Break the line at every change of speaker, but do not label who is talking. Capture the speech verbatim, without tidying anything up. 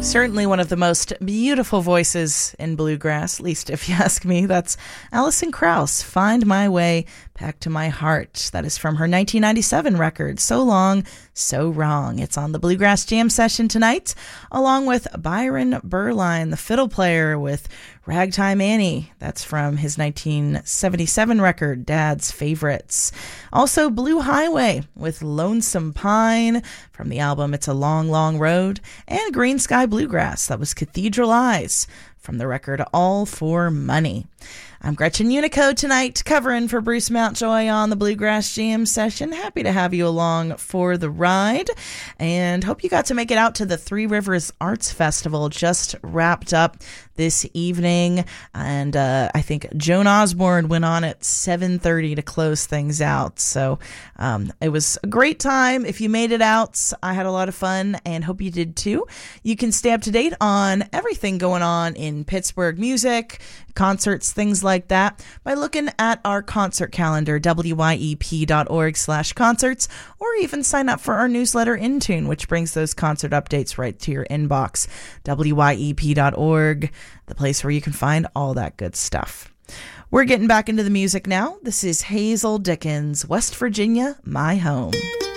Certainly one of the most beautiful voices in bluegrass, at least if you ask me. That's Alison Krauss, Find My Way Back to My Heart. That is from her nineteen ninety-seven record, So Long, So Wrong. It's on the Bluegrass Jam session tonight, along with Byron Berline, the fiddle player, with Ragtime Annie. That's from his nineteen seventy-seven record, Dad's Favorites. Also, Blue Highway with Lonesome Pine from the album It's a Long, Long Road. And Green Sky Bluegrass. That was Cathedral Eyes from the record All for Money. I'm Gretchen Unico tonight, covering for Bruce Mountjoy on the Bluegrass Jam session. Happy to have you along for the ride, and hope you got to make it out to the Three Rivers Arts Festival. Just wrapped up this evening, and uh, I think Joan Osborne went on at seven thirty to close things out. So um, it was a great time. If you made it out, I had a lot of fun, and hope you did too. You can stay up to date on everything going on in Pittsburgh music, concerts, things like that, by looking at our concert calendar, W Y E P dot org slash concerts, or even sign up for our newsletter Intune, which brings those concert updates right to your inbox. W Y E P dot org, the place where you can find all that good stuff. We're getting back into the music now. This is Hazel Dickens, West Virginia, My Home.